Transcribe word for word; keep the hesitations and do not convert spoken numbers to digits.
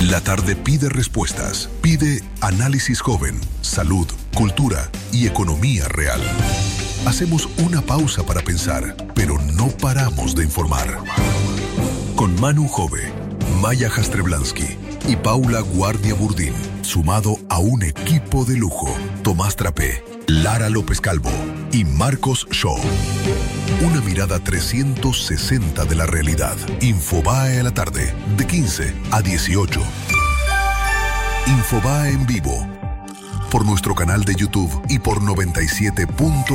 La tarde pide respuestas, pide análisis joven, salud, cultura y economía real. Hacemos una pausa para pensar, pero no paramos de informar. Con Manu Jove, Maya Jastrzeblanski y Paula Guardia Burdín, sumado a un equipo de lujo, Tomás Trapé, Lara López Calvo y Marcos Shaw. Una mirada trescientos sesenta de la realidad. Infobae a la tarde, de quince a dieciocho. Infobae en vivo, por nuestro canal de YouTube y por noventa y siete punto